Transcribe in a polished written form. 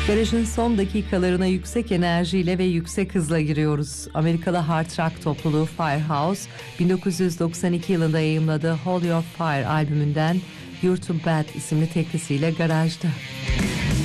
Garajın son dakikalarına yüksek enerjiyle ve yüksek hızla giriyoruz. Amerikalı hard rock topluluğu Firehouse, 1992 yılında yayımladığı Hold Your Fire albümünden You're Too Bad isimli teklisiyle garajda.